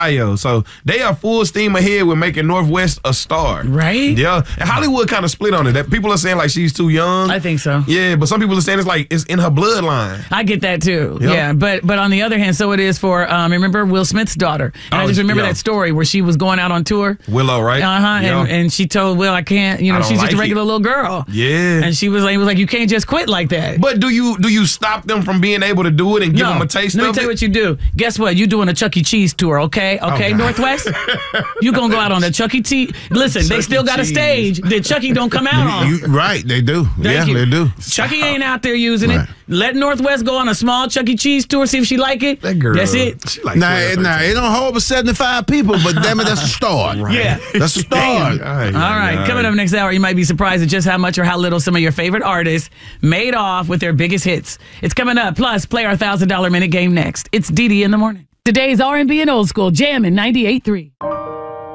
Ohio. So they are full steam ahead with making Northwest a star. Right? Yeah. And Hollywood kind of split on it. That people are saying like she's too young. I think so. Yeah, but some people are saying it's like it's in her bloodline. I get that too. Yep. Yeah, but on the other hand, so it is for remember Will Smith's daughter. And I just remember that story where she was going out on tour. Willow, right? And she told Will, I can't. You know, she's just a regular little girl. Yeah. And she was like, you can't just quit like that. But do you stop them from being able to do it and give them a taste of it? Let me tell you what you do. Guess what? You doing a Chuck E. Cheese tour, okay? Okay, Northwest. You gonna go out on the Chuck E. Cheese? Listen, they still got a stage that Chuck E. don't come out on. Right, they do. Thank you. They do. Chuck E. ain't out there using it. Let Northwest go on a small Chuck E. Cheese tour, see if she like it. That girl. That's it. She like Nah, it don't hold but 75 people, but damn it, that's a start. Right. Yeah. That's a start. All right, coming up next hour, you might be surprised at just how much or how little some of your favorite artists made off with their biggest hits. It's coming up. Plus, play our $1,000 minute game next. It's DD in the morning. Today's R&B and old school, Jammin' 98.3.